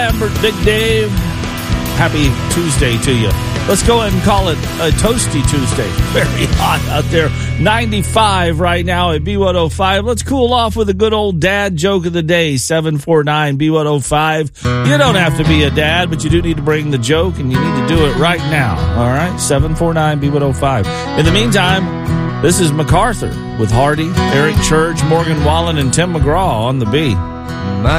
Lambert, Big Dave. Happy Tuesday to you. Let's go ahead and call it a toasty Tuesday. Very hot out there. 95 right now at B105. Let's cool off with a good old dad joke of the day. 749 B105. You don't have to be a dad, but you do need to bring the joke, and you need to do it right now. All right? 749 B105. In the meantime, this is MacArthur with Hardy, Eric Church, Morgan Wallen, and Tim McGraw on the B.